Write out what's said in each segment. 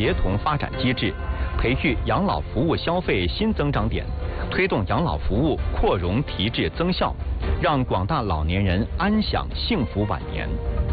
协同发展机制，培育养老服务消费新增长点，推动养老服务扩容提质增效，让广大老年人安享幸福晚年。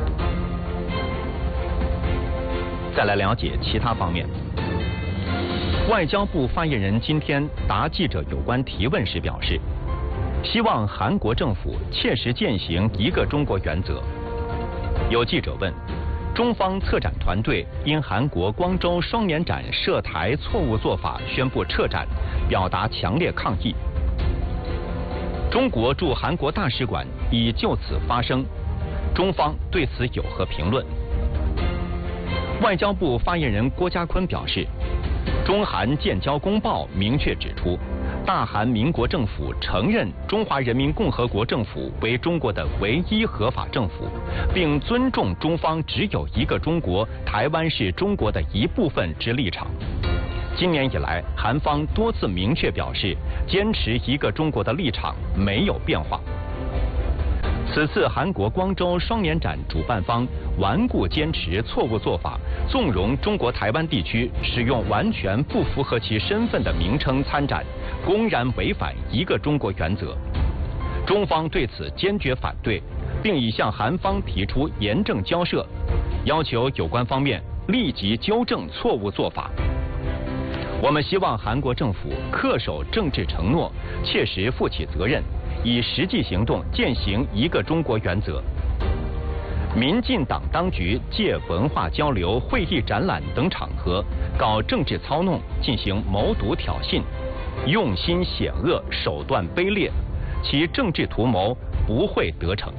再来了解其他方面。外交部发言人今天答记者有关提问时表示，希望韩国政府切实践行一个中国原则。有记者问，中方策展团队因韩国光州双年展涉台错误做法宣布撤展，表达强烈抗议。中国驻韩国大使馆已就此发声，中方对此有何评论？外交部发言人郭家坤表示，中韩建交公报明确指出，大韩民国政府承认中华人民共和国政府为中国的唯一合法政府，并尊重中方只有一个中国，台湾是中国的一部分之立场。今年以来，韩方多次明确表示，坚持一个中国的立场没有变化。此次韩国光州双年展主办方顽固坚持错误做法，纵容中国台湾地区使用完全不符合其身份的名称参展，公然违反一个中国原则。中方对此坚决反对，并已向韩方提出严正交涉，要求有关方面立即纠正错误做法。我们希望韩国政府恪守政治承诺，切实负起责任，以实际行动践行一个中国原则。民进党当局借文化交流、会议、展览等场合搞政治操弄，进行谋独挑衅，用心险恶，手段卑劣，其政治图谋不会得逞。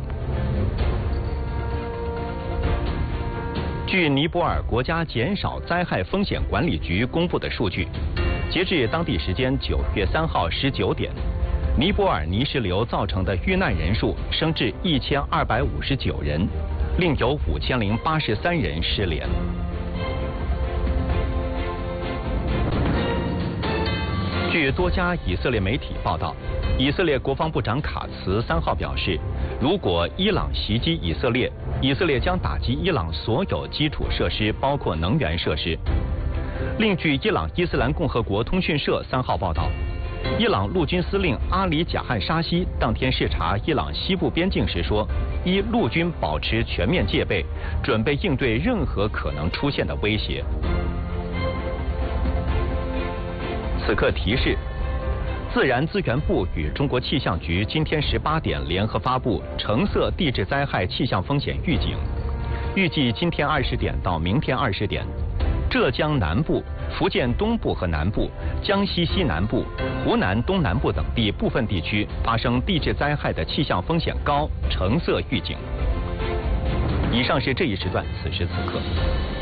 据尼泊尔国家减少灾害风险管理局公布的数据，截至当地时间9月3号19点，尼泊尔泥石流造成的遇难人数升至1259人，另有5083人失联。据多家以色列媒体报道，以色列国防部长卡茨3号表示，如果伊朗袭击以色列，以色列将打击伊朗所有基础设施，包括能源设施。另据伊朗伊斯兰共和国通讯社3号报道，伊朗陆军司令阿里贾汉沙西当天视察伊朗西部边境时说，依陆军保持全面戒备，准备应对任何可能出现的威胁。此刻提示，自然资源部与中国气象局今天18点联合发布橙色地质灾害气象风险预警，预计今天20点到明天20点，浙江南部、福建东部和南部、江西西南部、湖南东南部等地部分地区发生地质灾害的气象风险高，橙色预警。以上是这一时段此时此刻。